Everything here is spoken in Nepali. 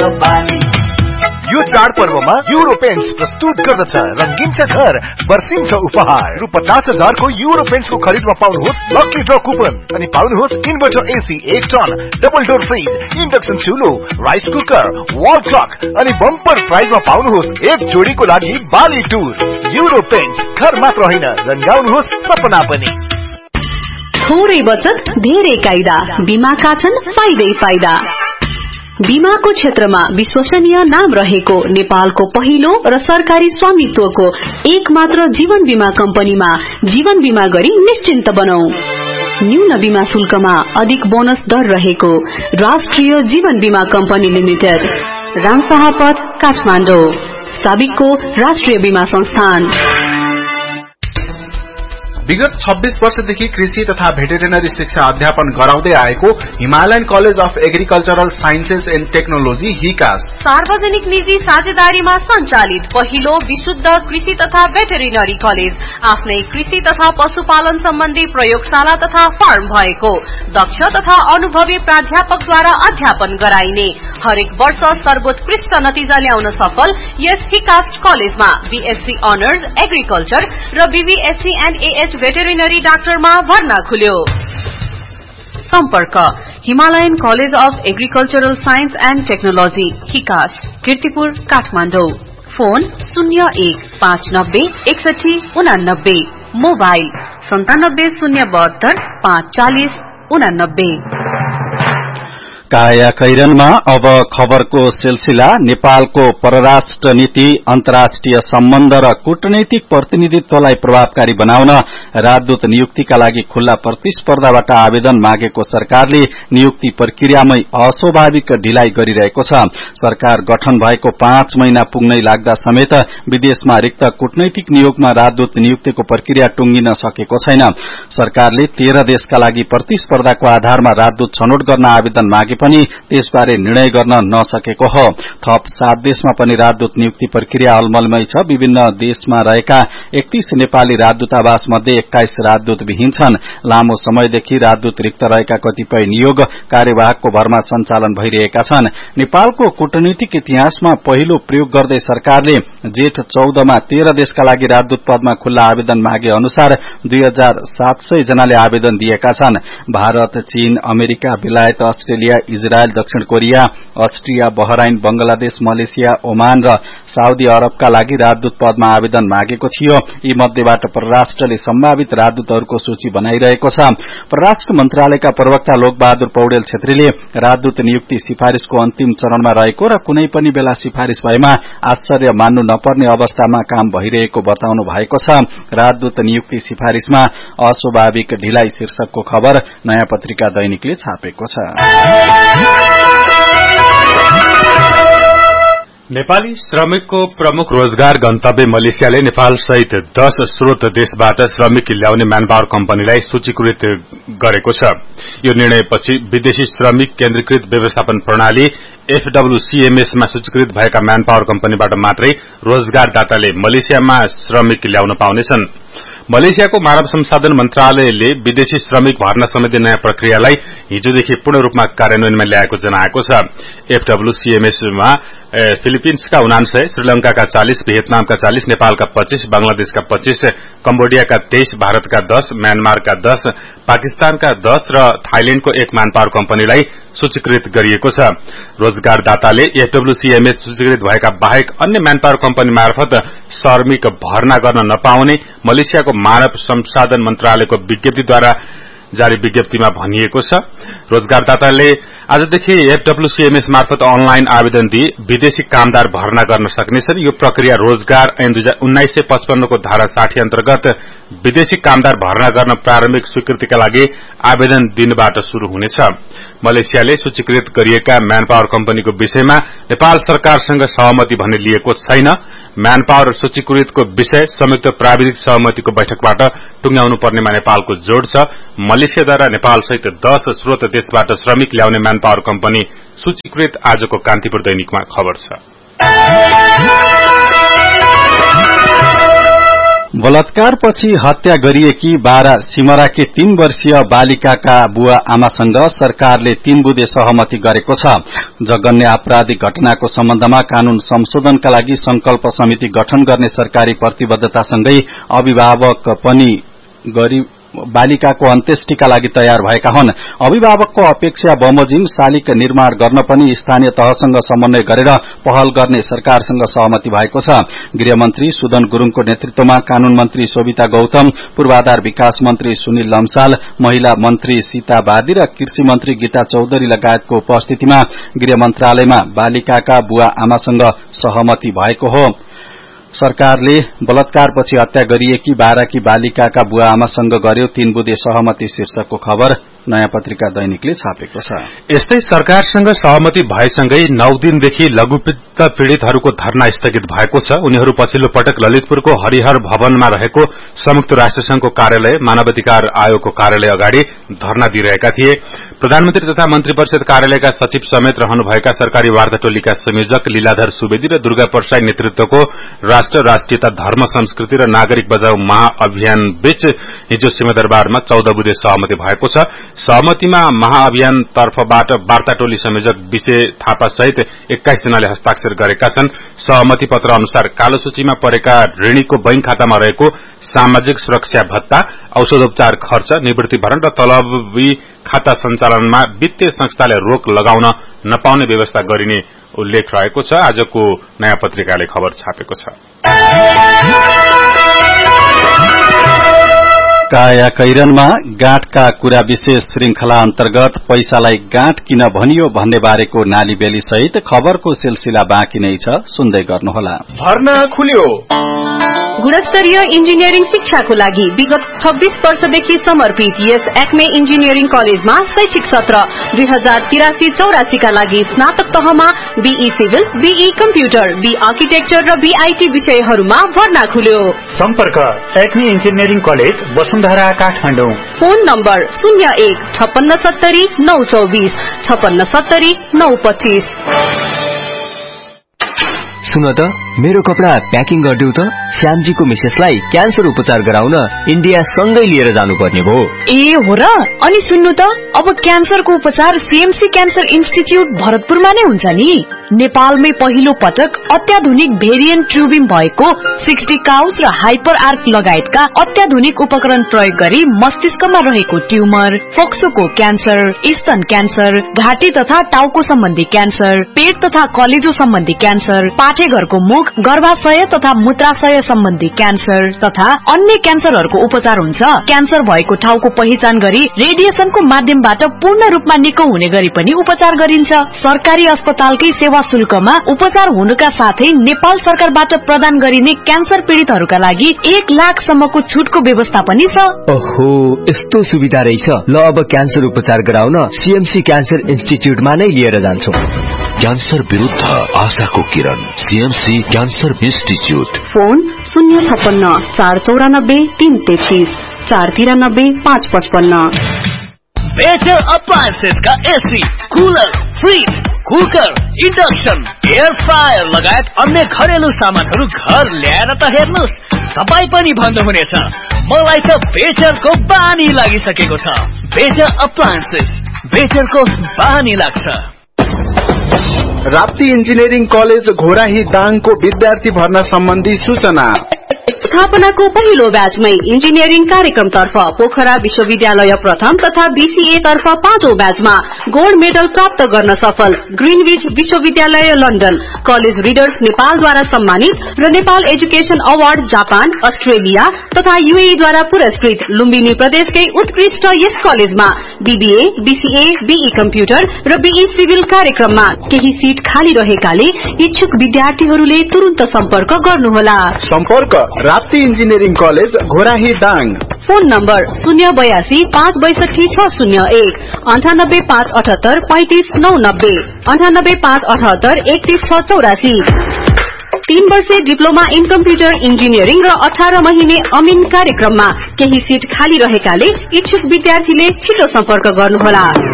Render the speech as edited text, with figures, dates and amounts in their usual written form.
बाली। यो चाडपर्वमा युरो पेन्ट्स प्रस्तुत गर्दछ रंगिन्छ घर बर्सिन्छ उपहार। रु 50,000 को युरो पेन्ट्स को खरिदमा पाउनुहोस् लकी ड्र कुपन अनि पाउनुहोस् inverter AC 1 ton, double door fridge, induction चुलो, rice cooker, wall clock अनि बम्पर प्राइजमा पाउनुहोस् एक जोडीको लागि बाली टुर। युरो पेन्ट्स घर मात्र होइन रंगाउनुहोस् सपना पनि। थोरै बचत धेरै कायदा, बीमाका छन् फाइदै फाइदा। बीमाको क्षेत्रमा विश्वसनीय नाम रहेको नेपालको पहिलो र सरकारी स्वामित्वको एक मात्र जीवन बीमा कम्पनीमा जीवन बीमा गरी निश्चिन्त बनौ। न्यून बीमा शुल्कमा अधिक बोनस दर रहेको राष्ट्रिय जीवन बीमा कम्पनी लिमिटेड, रामशाहपथ, काठमाडौँ। साबिकको राष्ट्रिय बीमा संस्थान। विगत 26 वर्षदेखि कृषि तथा भेटेरिनरी शिक्षा अध्यापन गराउँदै आएको Himalayan college of agricultural sciences and technology हिकास सार्वजनिक निजी साझेदारीमा सञ्चालित पहिलो विशुद्ध कृषि तथा भेटेरिनरी कलेज, आफ्नै कृषि तथा पशुपालन सम्बन्धी प्रयोगशाला तथा फार्म भएको, दक्ष तथा अनुभवी प्राध्यापकद्वारा अध्यापन गराइने, हरेक वर्ष सर्वोत्कृष्ट नतिजा ल्याउन सफल यस हिकास कलेजमा बीएससी अनर्स एग्रिकल्चर र बीबीएससी एन्ड एएच भेटेरिनरी डाक्टरमा भर्ना खुल्यो। सम्पर्क Himalayan college of agricultural science and technology हिकास, Kirtipur, Kathmandu. Phone 01596189, mobile 9702 540 89। काया कैरनमा अब खबरको सिलसिला। नेपालको परराष्ट्र नीति, अन्तर्राष्ट्रिय सम्बन्ध र कूटनैतिक प्रतिनिधित्वलाई प्रभावकारी बनाउन राजदूत नियुक्तिका लागि खुल्ला प्रतिस्पर्धाबाट आवेदन मागेको सरकारले नियुक्ति प्रक्रियामै अस्वाभाविक ढिलाइ गरिरहेको छ। सरकार गठन भएको 5 महिना पुग्नै लाग्दा समेत विदेशमा रिक्त कूटनैतिक नियोगमा राजदूत नियुक्तिको प्रक्रिया टुंगिन सकेको छैन। सरकारले 13 देशका लागि प्रतिस्पर्धाको आधारमा राजदूत छनौट गर्न आवेदन मागे पनि त्यसबारे निर्णय गर्न नसकेको हो। थप 7 देशमा पनि राजदूत नियुक्ति प्रक्रिया अलमलमै छ। विभिन्न देशमा रहेका 31 नेपाली राजदूतावास मध्ये 21 राजदूत विहीन छन्। लामो समयदेखि राजदूत रिक्त रहेका कतिपय नियोग कार्यवाहकको भरमा सञ्चालन भइरहेका छन्। नेपालको कूटनीतिक इतिहासमा पहिलो प्रयोग गर्दै सरकारले जेठ 14 मा 13 देशका लागि राजदूत पदमा खुल्ला आवेदन मागे अनुसार 2700 जनाले आवेदन दिएका छन्। भारत, चीन, अमेरिका, बेलायत, अस्ट्रेलिया, इजरायल, दक्षिण Korea, Austria, Bahrain, Bangladesh, Malaysia, Oman र साउदी अरबका लागि राजदूत पदमा आवेदन मागेको थियो। यी मध्येबाट परराष्ट्रले सम्भावित राजदूतहरूको सूची बनाइरहेको छ। परराष्ट्र मन्त्रालयका प्रवक्ता लोकबहादुर पौडेल छेत्रीले राजदूत नियुक्ति सिफारिशको अन्तिम चरणमा रहेको र कुनै पनि बेला सिफारिश भएमा आश्चर्य मान्नु नपर्ने अवस्थामा काम भइरहेको बताउनु भएको छ। राजदूत नियुक्ति सिफारिशमा अस्वाभाविक ढिलाइ शीर्षकको खबर नयाँ पत्रिका दैनिकले छापेको छ। नेपाली श्रमिकको प्रमुख रोजगार गन्तव्य मलेसियाले नेपाल सहित 10 स्रोत देशबाट श्रमिक ल्याउने म्यानपावर कम्पनीलाई सूचीकृत गरेको छ। यो निर्णयपछि विदेशी श्रमिक केन्द्रीकृत व्यवस्थापन प्रणाली FWCMS मा सूचीकृत भएका म्यानपावर कम्पनीबाट मात्रै रोजगारदाताले मलेसियामा श्रमिक ल्याउन पाउनेछन्। मलेसियाको मानव संसाधन मन्त्रालयले विदेशी श्रमिक भर्ना सम्बन्धी नयाँ प्रक्रियालाई हिजोदेखि पूर्ण रूपमा कार्यान्वयनमा ल्याएको जनाएको छ। FWCMS मा फिलिपिन्सका 49, श्रीलंकाका 40, भियतनामका 40, नेपालका 25, बंगलादेशका 25, कम्बोडियाका 23, भारतका 10, म्यानमारका 10, पाकिस्तानका 10 र थाइल्याण्डको 1 म्यानपावर कम्पनीलाई सूचीकृत गरिएको छ। रोजगारदाताले FWCMS सूचीकृत भएका बाहेक अन्य म्यानपावर कम्पनी मार्फत श्रमिक भर्ना गर्न नपाउने मलेसियाको मानव संसाधन मन्त्रालयको विज्ञप्तिद्वारा जारी विज्ञप्तिमा भनिएको छ। रोजगारदाताले आजदेखि FWCMS मार्फत अनलाइन आवेदन दिई विदेशी कामदार भर्ना गर्न सक्नेछन्। यो प्रक्रिया रोजगार ऐन 1955 को धारा 60 अन्तर्गत विदेशी कामदार भर्ना गर्न प्रारम्भिक स्वीकृतिका लागि आवेदन दिनबाट शुरू हुनेछ। मलेसियाले सूचीकृत गरिएका म्यानपावर कम्पनीको विषयमा नेपाल सरकारसँग सहमति भने लिएको छैन। म्यानपावर सूचीकृतको विषय संयुक्त प्राविधिक सहमतिको बैठकबाट टुंग्याउनु पर्नेमा नेपालको जोड़ छ। मलेसियाद्वारा नेपाल सहित 10 स्रोत देशबाट श्रमिक ल्याउने म्यानपावर कम्पनी सूचीकृत आजको कान्तिपुर दैनिकमा खबर छ। बलात्कारपछि हत्या गरिएकी बारा सिमराकी 3 वर्षीय बालिकाका बुवा आमासँग सरकारले 3 बुँदे सहमति गरेको छ। जघन्य आपराधिक घटनाको सम्बन्धमा कानून संशोधनका लागि संकल्प समिति गठन गर्ने सरकारी प्रतिबद्धतासँगै अभिभावक पनि बालिकाको अन्त्येष्टिका लागि तयार भएका हुन्। अभिभावकको अपेक्षा बमोजिम शालिग निर्माण गर्न पनि स्थानीय तहसँग समन्वय गरेर पहल गर्ने सरकारसँग सहमति भएको छ। गृहमन्त्री सुदन गुरूङको नेतृत्वमा कानून मन्त्री शोभिता गौतम, पूर्वाधार विकास मन्त्री सुनिल लम्साल, महिला मन्त्री सीता बादी र कृषि मन्त्री गीता चौधरी लगायतको उपस्थितिमा गृह मन्त्रालयमा बालिकाका बुवा आमासँग सहमति भएको हो। सरकारले बलात्कारपछि हत्या गरिएकी बाराकी बालिकाका बुवा आमासँग गर्यो 3 बुँदे सहमति शीर्षकको खबर नयाँ पत्रिका दैनिकले छापेको छ। यस्तै सरकारसँग सहमति भएसँगै 9 दिनदेखि लघुवित्त पीड़ितहरूको धरना स्थगित भएको छ। उनीहरू पछिल्लो पटक ललितपुरको हरिहर भवनमा रहेको संयुक्त राष्ट्रसंघको कार्यालय, मानवाधिकार आयोगको कार्यालय अगाडि धरना दिइरहेका थिए। प्रधानमन्त्री तथा मन्त्री परिषद कार्यालयका सचिव समेत रहनुभएका सरकारी वार्ता टोलीका संयोजक लीलाधर सुवेदी र दुर्गा परसाई नेतृत्वको राष्ट्र, राष्ट्रियता, धर्म, संस्कृति र नागरिक बचाउ महाअभियान बीच हिजो सिंहदरबारमा 14 बुँदे सहमति भएको छ। सहमतिमा महाअभियान तर्फबाट वार्ता टोली संयोजक विषय थापा सहित 21 जनाले हस्ताक्षर गरेका छन्। सहमति पत्र अनुसार कालो सूचीमा परेका ऋणीको बैंक खातामा रहेको सामाजिक सुरक्षा भत्ता, औषधोपचार खर्च, निवृत्ति भरण र तलबी खाता सञ्चालनमा वित्तीय संस्थाले रोक लगाउन नपाउने व्यवस्था गरिने उल्लेख रहेको छ। आजको नयाँ पत्रिकाले खबर छापेको छ। काया कैरनमा गाँठका कुरा विशेष श्रृंखला अन्तर्गत पैसालाई गाँठ किन भनियो भन्ने बारेको नाली बेली सहित खबरको सिलसिला बाँकी नै छ, सुन्दै गर्नुहोला। भर्ना खुल्यो। गुणस्तरीय इन्जिनियरिङ शिक्षाको लागि विगत 26 वर्षदेखि समर्पित यस एक्मे इन्जिनियरिङ कलेजमा शैक्षिक सत्र 2083-84 का लागि स्नातक तहमा be civil, be computer, be architecture र बीआईटी विषयहरूमा भर्ना खुल्यो। सम्पर्क Acme engineering college, Vasundhara, Kathmandu. Phone number 01 5670 924 5670 925। सुन त, मेरो कपडा प्याकिङ गरिदेऊ त। श्यामजीको मिसेसलाई क्यान्सर उपचार गराउन इन्डिया सँगै लिएर जानुपर्ने भो। ए हो र? अनि सुन्नु त, अब क्यान्सरको उपचार सीएमसी क्यान्सर इन्स्टिच्युट भरतपुरमा नै हुन्छ नि। नेपालमै पहिलो पटक अत्याधुनिक भेरिएन्ट ट्युबिङ भएको 60 काउस र हाइपर आर्क लगायतका अत्याधुनिक उपकरण प्रयोग गरी मस्तिष्कमा रहेको ट्युमर, फोक्सोको क्यान्सर, स्तन क्यान्सर, घाँटी तथा टाउको सम्बन्धी क्यान्सर, पेट तथा कलेजो सम्बन्धी क्यान्सर, पाठेघरको मुख, गर्भाशय तथा मूत्राशय सम्बन्धी क्यान्सर तथा अन्य क्यान्सरहरूको उपचार हुन्छ। क्यान्सर भएको ठाउँको पहिचान गरी रेडिएसनको माध्यमबाट पूर्ण रूपमा निको हुने गरी पनि उपचार गरिन्छ। सरकारी अस्पतालकै सेवा शुल्कमा उपचार हुनुका साथै नेपाल सरकारबाट प्रदान गरिने क्यान्सर पीड़ितहरूका लागि 1 लाखसम्मको छुटको व्यवस्था पनि छ। ओहो, यस्तो सुविधा रहेछ। ल, अब क्यान्सर उपचार गराउन सीएमसी क्यान्सर इन्स्टिच्युटमा नै लिएर जान्छु। क्यान्सर विरुद्ध आशाको किरण, CMC cancer institute. Phone 056 494 333 493 555। Better appliances का AC, cooler, fridge, cooker, induction, air fryer लगायत अन्य घरेलु सामानहरू घर ल्याएर त हेर्नुस्, तपाई पनि भन्नुहुनेछ मलाई त बेटरको बानी लागिसकेको छ। बेटर अप्लायन्सेस, बेटरको बानी लाग्छ। राप्ती इन्जिनियरिङ कलेज घोराही दाङको विद्यार्थी भर्ना सम्बन्धी सूचना। स्थापनाको पहिलो ब्याचमै इन्जिनियरिङ कार्यक्रमतर्फ पोखरा विश्वविद्यालय प्रथम तथा बीसीए तर्फ 5औं ब्याचमा गोल्ड मेडल प्राप्त गर्न सफल ग्रीनविच विश्वविद्यालय लन्डन, कलेज रिडर्स नेपालद्वारा सम्मानित र Nepal education award Japan, Australia तथा यूएई द्वारा पुरस्कृत लुम्बिनी प्रदेशकै उत्कृष्ट यस कलेजमा बीबीए, बीसीए, बीई कम्प्युटर र बीई सिभिल कार्यक्रममा केही सीट खाली रहेकाले इच्छुक विद्यार्थीहरूले तुरुन्त सम्पर्क गर्नुहोला। सम्पर्क Rapti engineering college Ghorahi Dang. Phone number 082 562 601 98 578 35 990 98 578 31 684। 3 वर्षे डिप्लोमा इन कम्प्युटर इन्जिनियरिङ र 18 महिने अमिन कार्यक्रममा केही सीट खाली रहेकाले इच्छुक विद्यार्थीले छिटो सम्पर्क गर्नुहोला।